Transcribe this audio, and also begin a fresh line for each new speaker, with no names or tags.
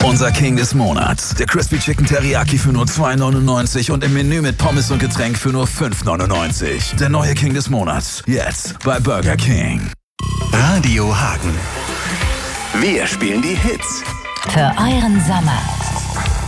Unser King des Monats. Der Crispy Chicken Teriyaki für nur $2,99 und im Menü mit Pommes und Getränk für nur $5,99. Der neue King des Monats. Jetzt bei Burger King.
Radio Hagen. Wir spielen die Hits.
Für euren Sommer.